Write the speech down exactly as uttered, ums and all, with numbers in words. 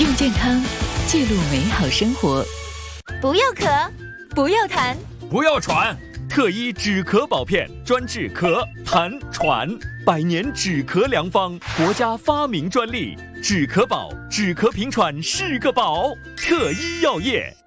用健康记录美好生活。 不要咳，不要痰， 不要喘。特医止咳宝片专治咳、痰、喘，百年止咳良方，国家发明专利。止咳宝，止咳平喘是个宝。特医药业。